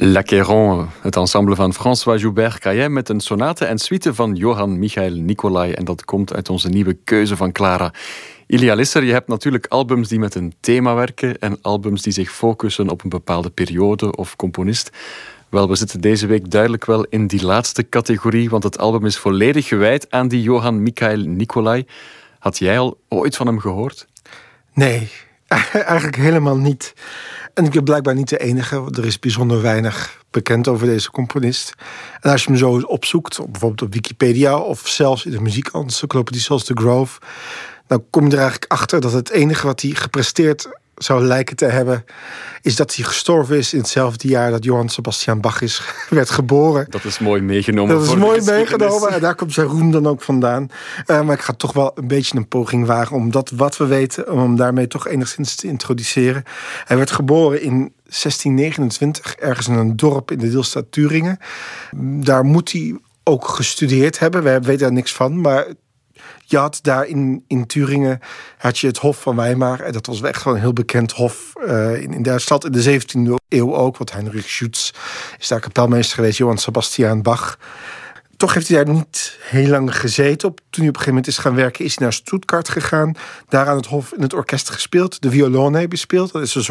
L'Achéron, het ensemble van François Joubert Caillet met een sonate en suite van Johann Michael Nicolai. En dat komt uit onze nieuwe keuze van Clara. Ilia Lisser, je hebt natuurlijk albums die met een thema werken en albums die zich focussen op een bepaalde periode of componist. Wel, we zitten deze week duidelijk wel in die laatste categorie, want het album is volledig gewijd aan die Johann Michael Nicolai. Had jij al ooit van hem gehoord? Nee, eigenlijk helemaal niet. En ik ben blijkbaar niet de enige. Er is bijzonder weinig bekend over deze componist. En als je hem zo opzoekt, bijvoorbeeld op Wikipedia of zelfs in de muziekencyclopedie zoals The Grove, dan kom je er eigenlijk achter dat het enige wat hij gepresteerd zou lijken te hebben, is dat hij gestorven is in hetzelfde jaar dat Johann Sebastian Bach werd geboren. Dat is mooi meegenomen. Dat is mooi meegenomen en daar komt zijn roem dan ook vandaan. Maar ik ga toch wel een beetje een poging wagen om dat wat we weten, om hem daarmee toch enigszins te introduceren. Hij werd geboren in 1629, ergens in een dorp in de deelstaat Thüringen. Daar moet hij ook gestudeerd hebben. We weten daar niks van, maar je had daar in Thüringen had je het Hof van Weimar. En dat was echt wel een heel bekend hof in Duitsland. In de 17e eeuw ook, want Heinrich Schütz is daar kapelmeester geweest. Johann Sebastian Bach. Toch heeft hij daar niet heel lang gezeten. Toen hij op een gegeven moment is gaan werken, is hij naar Stuttgart gegaan. Daar aan het hof in het orkest gespeeld. De violone bespeeld. Dat is een